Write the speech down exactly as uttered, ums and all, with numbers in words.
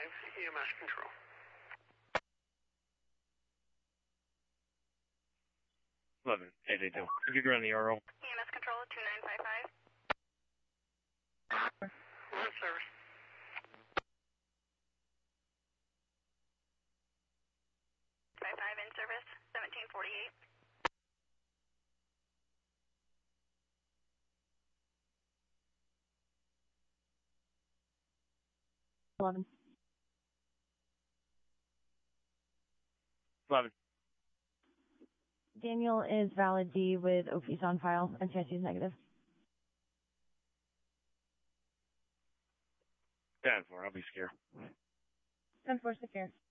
five, E M S control. eleven, eight eight two. If you go on the R O. E M S control, two nine five five. We're in service. five five in service, seventeen forty-eight. eleven. eleven. Daniel is valid D with O P S on file and C I C is negative. ten four, I'll be scared. ten four, secure.